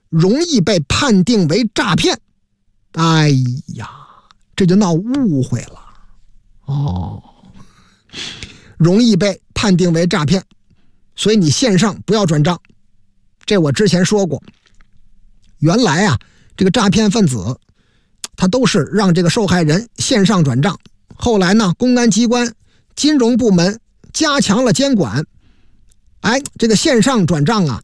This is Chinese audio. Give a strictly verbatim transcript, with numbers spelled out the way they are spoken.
容易被判定为诈骗。哎呀，这就闹误会了哦，容易被判定为诈骗，所以你线上不要转账。这我之前说过，原来啊，这个诈骗分子他都是让这个受害人线上转账，后来呢，公安机关、金融部门加强了监管，哎，这个线上转账啊